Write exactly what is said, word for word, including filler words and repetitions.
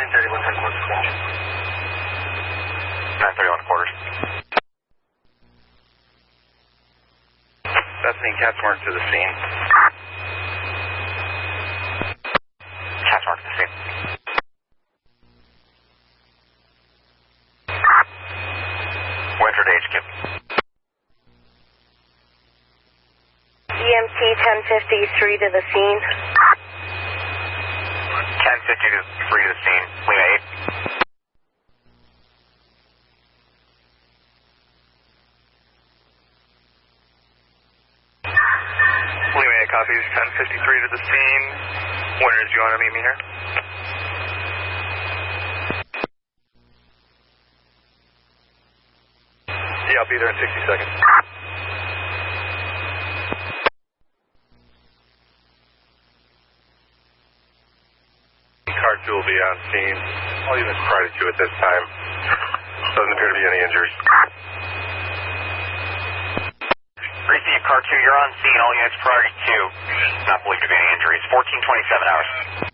nine thirty-one quarters. nine thirty-one quarters. Bethany, catch mark to the scene. Catch mark to the scene. Winter H Q. E M T ten fifty-three to the scene. ten fifty-three to the scene. Lima eight. Lima eight copies. ten fifty-three to the scene. Winters, do you want to meet me here? Yeah, I'll be there in sixty seconds. Car two will be on scene. All units prior to two at this time. Doesn't appear to be any injuries. Receive car two, you're on scene. All units priority two. Not believed to be any injuries. fourteen twenty-seven hours.